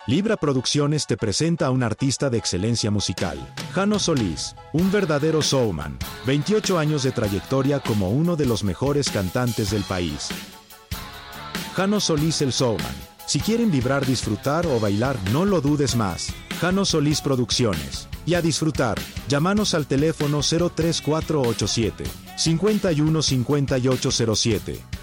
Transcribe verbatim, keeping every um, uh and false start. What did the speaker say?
Libra Producciones te presenta a un artista de excelencia musical, Jano Solís, un verdadero showman, veintiocho años de trayectoria como uno de los mejores cantantes del país. Jano Solís el showman. Si quieren vibrar, disfrutar o bailar, no lo dudes más. Jano Solís Producciones. Y a disfrutar, llámanos al teléfono cero tres cuatro ocho siete, cinco uno cinco ocho cero siete.